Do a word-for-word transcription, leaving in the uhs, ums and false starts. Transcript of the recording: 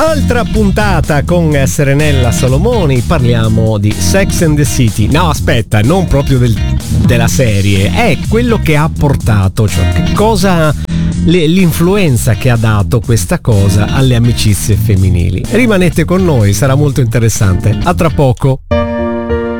Altra puntata con Serenella Solomoni, parliamo di Sex and the City. No, aspetta, non proprio del, della serie, è quello che ha portato, cioè che cosa, le, l'influenza che ha dato questa cosa alle amicizie femminili. Rimanete con noi, sarà molto interessante. A tra poco.